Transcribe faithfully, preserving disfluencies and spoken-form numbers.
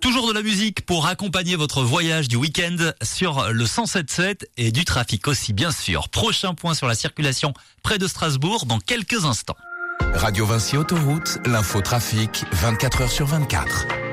Toujours de la musique pour accompagner votre voyage du week-end sur le cent sept sept et du trafic aussi, bien sûr. Prochain point sur la circulation près de Strasbourg dans quelques instants. Radio Vinci Autoroute, l'info trafic, vingt-quatre heures sur vingt-quatre.